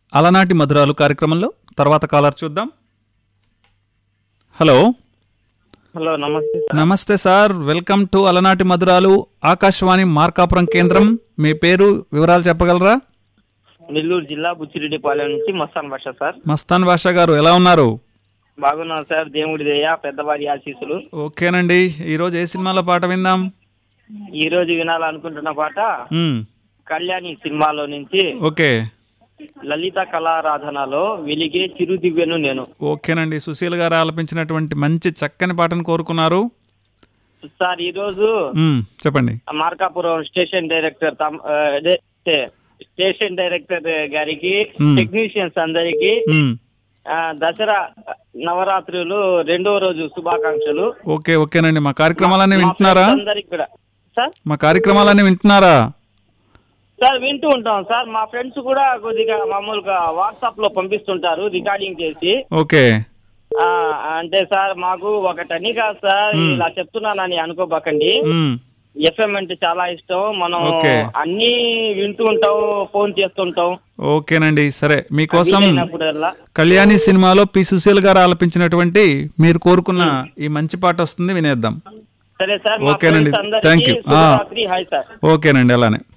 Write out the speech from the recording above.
అలనాటి మధురాలు కార్యక్రమంలో తర్వాత కాలర్ చూద్దాం. హలో హలో, నమస్తే సార్. నమస్తే సార్, వెల్కమ్ టు అలనాటి మధురాలు, ఆకాశవాణి మార్కాపురం కేంద్రం. మీ పేరు వివరాలు చెప్పగలరా? నెల్లూరు జిల్లా బుచ్చిరెడ్డిపాలెం నుంచి మస్తాన్ భాష సార్. మస్తాన్ బాషా గారు ఎలా ఉన్నారు? బాగున్నాను సార్, దేవుడి దయ, పెద్దవారి ఆశీస్సులు. ఓకేనండి, ఈరోజు ఏ సినిమాలో పాట విందాం? ఈ రోజు వినాలనుకుంటున్న పాట కళ్యాణి సినిమాలో నుంచి ఓకే, లలిత కళారాధనలో వెలిగే చిరుదివ్యను నేను. ఓకేనండి, సుశీల్ గారు ఆలపించినటువంటి మంచి చక్కని పాటను కోరుకున్నారు సార్. ఈ రోజు చెప్పండి. మార్కాపురం స్టేషన్ డైరెక్టర్ గారికి, టెక్నీషియన్స్ అందరికి దసరా నవరాత్రులు 2వ రోజు శుభాకాంక్షలు. ఓకేనండి, మా కార్యక్రమాలన్నీ వింటున్నారా? అందరికి కూడా సార్, మా కార్యక్రమాలన్నీ వింటున్నారా? సార్ వింటూ ఉంటాం సార్. మా ఫ్రెండ్స్ కూడా కొద్దిగా మామూలుగా వాట్సాప్ లో పంపిస్తుంటారు రికార్డింగ్ చేసి. ఓకే, అంటే సార్ మాకు ఒకటని కాదు సార్, ఇలా చెప్తున్నానని అనుకోబాకండి. ఎఫ్ఎం అంటే చాలా ఇష్టం, మనం అన్ని వింటూ ఉంటాం, ఫోన్ చేస్తుంటాం. ఓకేనండి, సరే, మీకోసం కళ్యాణి సినిమాలో పి సుశీల్ గారు ఆలపించినటువంటి మీరు కోరుకున్న ఈ మంచి పాట వస్తుంది, వినేద్దాం. సరే సార్. ఓకేనండి, థ్యాంక్ యూ. ఓకేనండి, అలానే.